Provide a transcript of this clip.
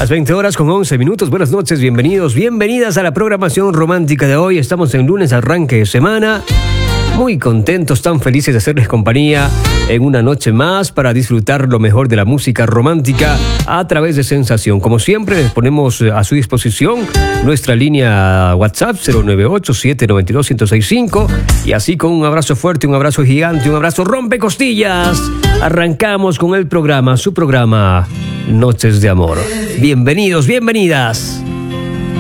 Las 20 horas con 11 minutos. Buenas noches, bienvenidos, bienvenidas a la programación romántica de hoy. Estamos en lunes, arranque de semana. Muy contentos, tan felices de hacerles compañía en una noche más para disfrutar lo mejor de la música romántica a través de Sensación. Como siempre, les ponemos a su disposición nuestra línea WhatsApp 098-792-1065 y así con un abrazo fuerte, un abrazo gigante, un abrazo rompecostillas. Arrancamos con el programa, su programa Noches de Amor. Bienvenidos, bienvenidas.